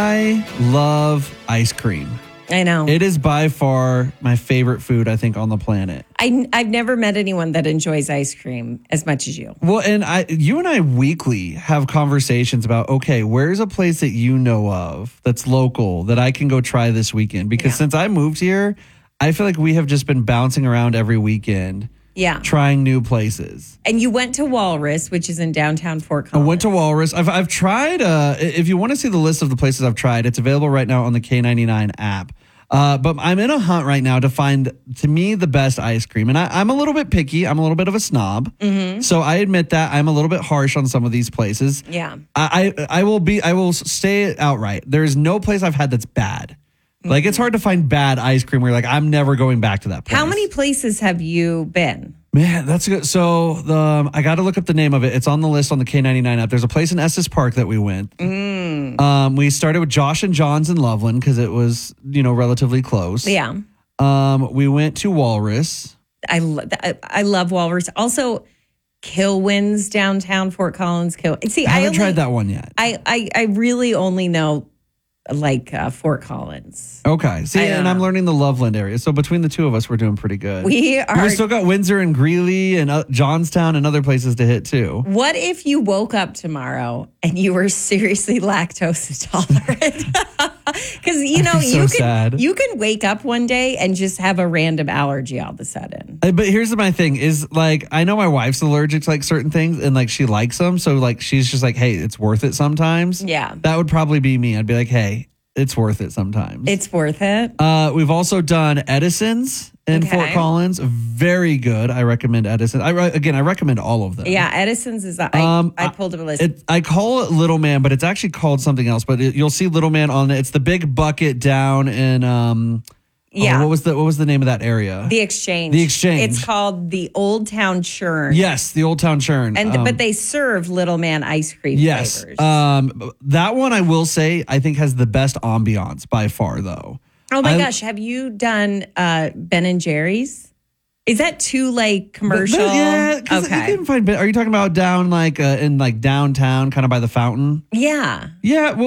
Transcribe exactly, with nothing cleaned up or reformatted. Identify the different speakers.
Speaker 1: I love ice cream.
Speaker 2: I know.
Speaker 1: It is by far my favorite food, I think, on the planet.
Speaker 2: I, I've never met anyone that enjoys ice cream as much as you.
Speaker 1: Well, and I, you and I weekly have conversations about, okay, where's a place that you know of that's local that I can go try this weekend? Because
Speaker 2: Yeah.
Speaker 1: since I moved here, I feel like we have just been bouncing around every weekend.
Speaker 2: Yeah.
Speaker 1: Trying new places.
Speaker 2: And you went to Walrus, which is in downtown Fort
Speaker 1: I
Speaker 2: Collins.
Speaker 1: went to Walrus. I've I've tried. Uh, if you want to see the list of the places I've tried, it's available right now on the K ninety-nine app. Uh, but I'm in a hunt right now to find, to me, the best ice cream. And I, I'm a little bit picky. I'm a little bit of a snob. Mm-hmm. So I admit that I'm a little bit harsh on some of these places.
Speaker 2: Yeah.
Speaker 1: I, I I will be. I will say it outright. There is no place I've had that's bad. Mm-hmm. Like, it's hard to find bad ice cream where you're like, I'm never going back to that place.
Speaker 2: How many places have you been?
Speaker 1: Man, that's good. So the um, I got to look up the name of it. It's on the list on the K ninety-nine app. There's a place in Estes Park that we went.
Speaker 2: Mm.
Speaker 1: Um, we started with Josh and John's in Loveland because it was, you know, relatively close.
Speaker 2: Yeah.
Speaker 1: Um, we went to Walrus.
Speaker 2: I, lo- I, I love Walrus. Also, Kilwins downtown Fort Collins. Kill. See,
Speaker 1: I haven't
Speaker 2: I only,
Speaker 1: tried that one yet.
Speaker 2: I, I, I really only know like uh, Fort Collins.
Speaker 1: Okay. See, and
Speaker 2: know.
Speaker 1: I'm learning the Loveland area. So between the two of us, we're doing pretty good.
Speaker 2: We are.
Speaker 1: We still got Windsor and Greeley and uh, Johnstown and other places to hit too.
Speaker 2: What if you woke up tomorrow and you were seriously lactose intolerant? Because you know
Speaker 1: so
Speaker 2: you can
Speaker 1: sad.
Speaker 2: you can wake up one day and just have a random allergy all of a sudden.
Speaker 1: Uh, But here's my thing is like, I know my wife's allergic to like certain things and like she likes them. So like, she's just like, hey, it's worth it sometimes.
Speaker 2: Yeah.
Speaker 1: That would probably be me. I'd be like, hey, it's worth it sometimes.
Speaker 2: It's worth it.
Speaker 1: Uh, we've also done Edison's in
Speaker 2: Okay.
Speaker 1: Fort Collins. Very good. I recommend Edison. I re- again, I recommend all of them.
Speaker 2: Yeah, Edison's is. I,
Speaker 1: Um,
Speaker 2: I pulled up a list.
Speaker 1: It, I call it Little Man, but it's actually called something else. But it, you'll see Little Man on it. It's the big bucket down in. Um,
Speaker 2: yeah.
Speaker 1: oh, what was the What was the name of that area?
Speaker 2: The Exchange.
Speaker 1: The Exchange.
Speaker 2: It's called the Old Town Churn.
Speaker 1: Yes, the Old Town Churn.
Speaker 2: And
Speaker 1: Um,
Speaker 2: but they serve Little Man ice cream
Speaker 1: yes,
Speaker 2: flavors.
Speaker 1: um, that one I will say I think has the best ambiance by far, though.
Speaker 2: oh my
Speaker 1: I-
Speaker 2: gosh, have you done uh, Ben and Jerry's? Is that too like commercial?
Speaker 1: But- but yeah, because
Speaker 2: Okay.
Speaker 1: you can find. Are you talking about down like uh, in like downtown, kind of by the fountain?
Speaker 2: Yeah.
Speaker 1: Yeah. Well,